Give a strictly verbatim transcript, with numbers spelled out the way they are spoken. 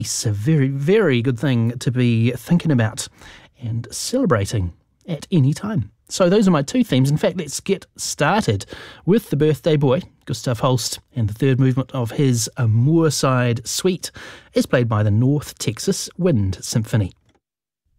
It's a very, very good thing to be thinking about and celebrating at any time. So those are my two themes. In fact, let's get started with the birthday boy, Gustav Holst, and the third movement of his Moorside Suite is played by the North Texas Wind Symphony.